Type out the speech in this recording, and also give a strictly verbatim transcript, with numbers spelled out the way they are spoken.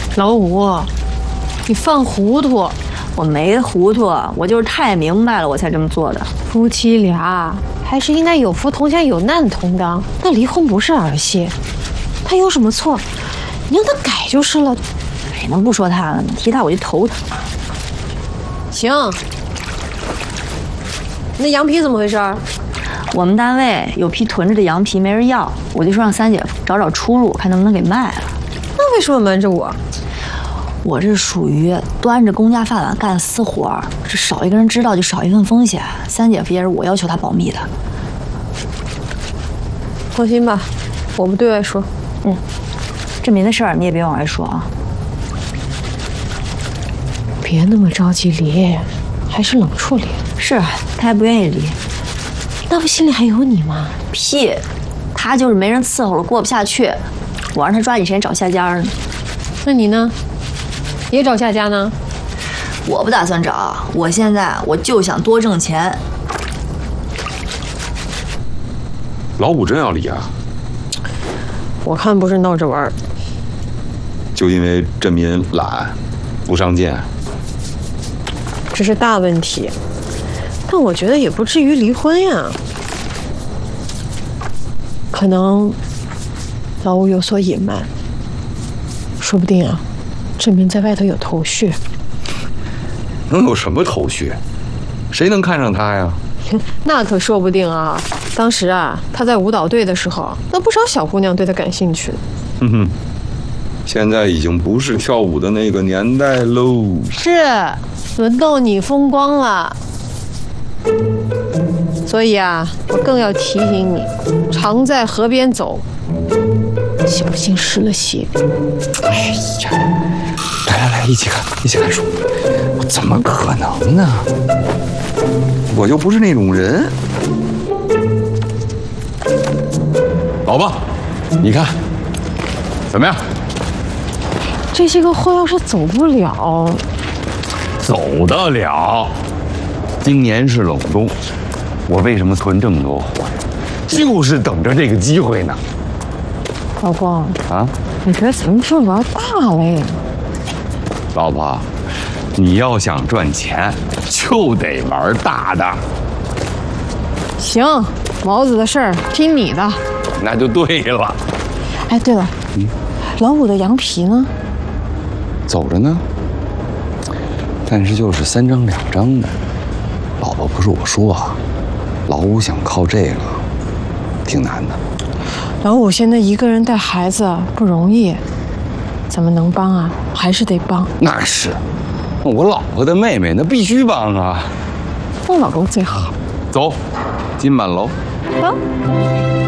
老五，你犯糊涂！ 我没糊涂，我就是太明白了，我才这么做的。 夫妻俩还是应该有福同享，有难同当。那离婚不是儿戏，他有什么错？你让他改就是了。 哎，能不说他了吗？提他我就头疼。 行，那羊皮怎么回事？ 我们单位有批囤着的羊皮没人要，我就说让三姐夫找找出路，看能不能给卖了。 那为什么瞒着我？ 我这属于端着公家饭碗干私活，这少一个人知道就少一份风险。三姐夫也是我要求他保密的。 放心吧，我不对外说。 嗯，这明的事儿你也别往外说啊。 别那么着急离，还是冷处理。 是，他还不愿意离。 那不心里还有你吗？ 屁，他就是没人伺候了，过不下去。我让他抓紧时间找下家呢。 那你呢？也找下家呢？ 我不打算找，我现在我就想多挣钱。 老五真要离啊？ 我看不是闹着玩儿。 就因为镇民懒，不上进。 这是大问题，但我觉得也不至于离婚呀。可能老五有所隐瞒，说不定啊，镇民在外头有头绪。 能有什么头绪？谁能看上他呀？ 那可说不定啊。当时啊，他在舞蹈队的时候，那不少小姑娘对他感兴趣的。 哼哼，现在已经不是跳舞的那个年代喽。 是，轮到你风光了。所以啊，我更要提醒你，常在河边走，小心失了鞋。 哎呀，来来来，一起看，一起看书。怎么可能呢？我又不是那种人。老婆，你看怎么样？ 这些个货要是走不了， 走得了。今年是冷冬，我为什么囤这么多货呀？就是等着这个机会呢。 老公啊， 你这怎么就玩大了呀？ 老婆，你要想赚钱，就得玩大的。 行，毛子的事儿听你的。 那就对了。 哎，对了，嗯，老五的羊皮呢？ 走着呢，但是就是三张两张的。老婆，不是我说啊，老五想靠这个，挺难的。 老五现在一个人带孩子不容易，咱们能帮啊，还是得帮。 那是，我老婆的妹妹，那必须帮啊。 我老公最好。 走，金满楼。 走。